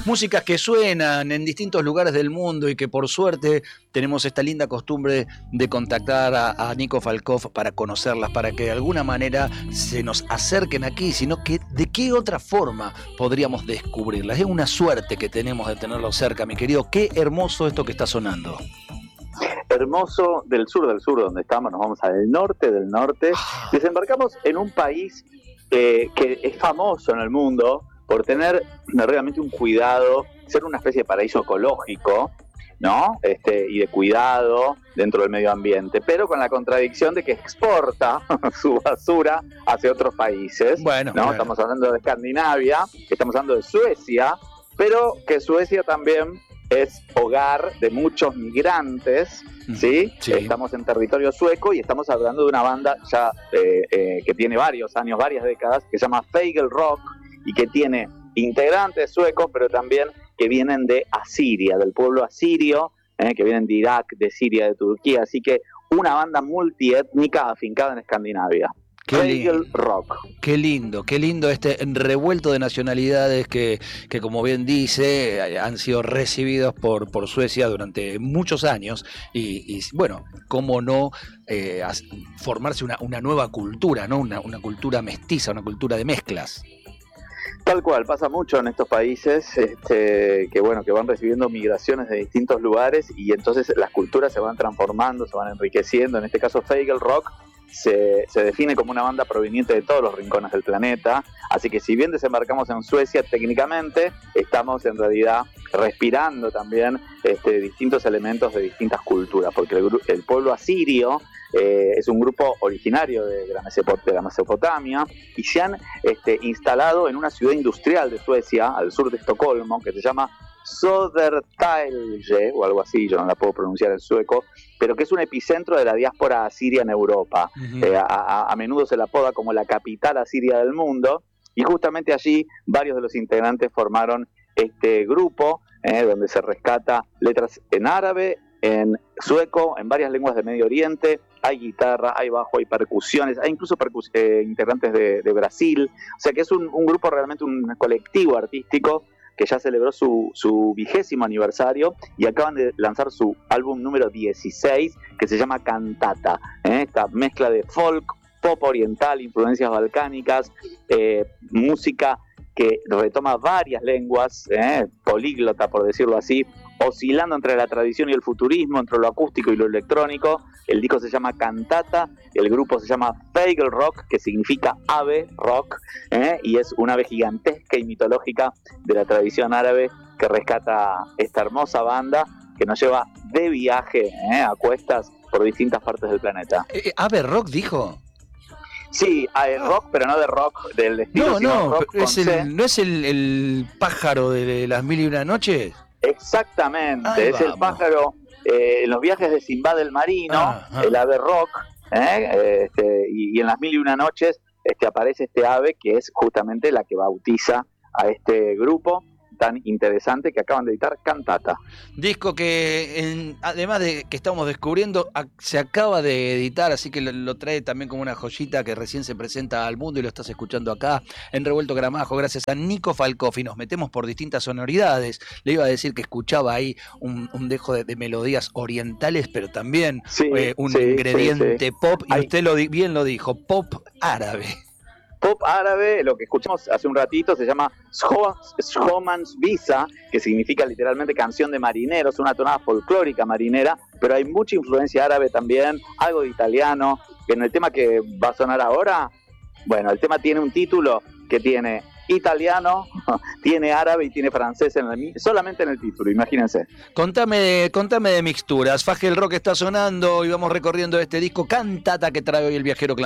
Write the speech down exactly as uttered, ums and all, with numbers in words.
músicas que suenan en distintos lugares del mundo y que por suerte tenemos esta linda costumbre de contactar a, a Nico Falkov para conocerlas, para que de alguna manera se nos acerquen aquí, sino que de qué otra forma podríamos descubrirlas. Es una suerte que tenemos de tenerlo cerca, mi querido. Qué hermoso esto que está sonando. Hermoso, del sur del sur donde estamos, nos vamos al norte del norte. Desembarcamos en un país eh, que es famoso en el mundo por tener realmente un cuidado, ser una especie de paraíso ecológico, ¿no? Este, y de cuidado dentro del medio ambiente, pero con la contradicción de que exporta su basura hacia otros países. Bueno, ¿no? bueno. Estamos hablando de Escandinavia, estamos hablando de Suecia, pero que Suecia también es hogar de muchos migrantes, ¿sí? Sí. Estamos en territorio sueco y estamos hablando de una banda ya eh, eh, que tiene varios años, varias décadas, que se llama Fagel Rock y que tiene integrantes suecos, pero también que vienen de Asiria, del pueblo asirio, eh, que vienen de Irak, de Siria, de Turquía, así que una banda multiétnica afincada en Escandinavia. Qué Fagel lindo, Rock. qué lindo, qué lindo este revuelto de nacionalidades que, que como bien dice, han sido recibidos por, por Suecia durante muchos años y, y bueno, cómo no eh, formarse una, una nueva cultura, ¿no? Una, una cultura mestiza, una cultura de mezclas. Tal cual, pasa mucho en estos países este, que bueno que van recibiendo migraciones de distintos lugares y entonces las culturas se van transformando, se van enriqueciendo. En este caso Fagel Rock se, se define como una banda proveniente de todos los rincones del planeta, así que si bien desembarcamos en Suecia, técnicamente estamos en realidad respirando también este, distintos elementos de distintas culturas, porque el, el pueblo asirio Eh, es un grupo originario de, de, la, Mesopot- de la Mesopotamia y se han este, instalado en una ciudad industrial de Suecia, al sur de Estocolmo, que se llama Södertälje o algo así, yo no la puedo pronunciar en sueco, pero que es un epicentro de la diáspora asiria en Europa. Uh-huh. eh, a, a menudo se la apoda como la capital asiria del mundo y justamente allí varios de los integrantes formaron este grupo eh, donde se rescata letras en árabe, en sueco, en varias lenguas de Medio Oriente. Hay guitarra, hay bajo, hay percusiones, hay incluso percus- eh, integrantes de, de Brasil. O sea que es un, un grupo, realmente un colectivo artístico que ya celebró su, su vigésimo aniversario y acaban de lanzar su álbum número dieciséis, que se llama Cantata. ¿eh? Esta mezcla de folk, pop oriental, influencias balcánicas, eh, música que retoma varias lenguas, ¿eh? políglota por decirlo así, oscilando entre la tradición y el futurismo, entre lo acústico y lo electrónico. El disco se llama Cantata, el grupo se llama Fagel Rock, que significa ave rock, ¿eh? y es una ave gigantesca y mitológica de la tradición árabe que rescata esta hermosa banda que nos lleva de viaje ¿eh? a cuestas por distintas partes del planeta. Eh, ¿Ave rock dijo? Sí, hay rock, pero no de rock del estilo, no, sino no, rock con es C. el, ¿no es el, el pájaro de las mil y una noches? Exactamente, Ahí es vamos. el pájaro eh, en los viajes de Sinbad el Marino, ah, ah. el ave rock, ¿eh? este, y, y en las mil y una noches este, aparece este ave que es justamente la que bautiza a este grupo tan interesante que acaban de editar, Cantata. Disco que, en, además de que estamos descubriendo, a, se acaba de editar, así que lo, lo trae también como una joyita que recién se presenta al mundo y lo estás escuchando acá en Revuelto Gramajo, gracias a Nico Falkov, y nos metemos por distintas sonoridades. Le iba a decir que escuchaba ahí un, un dejo de, de melodías orientales, pero también sí, eh, un sí, ingrediente sí, sí. pop, y Hay... usted lo di, bien lo dijo, pop árabe. Pop árabe, lo que escuchamos hace un ratito se llama Schomans Visa, que significa literalmente canción de marineros, una tonada folclórica marinera, pero hay mucha influencia árabe también, algo de italiano. En el tema que va a sonar ahora, bueno, el tema tiene un título que tiene italiano, tiene árabe y tiene francés en el, solamente en el título, imagínense. Contame, contame de mixturas. Fagel Rock está sonando y vamos recorriendo este disco Cantata que trae hoy el viajero clandestino.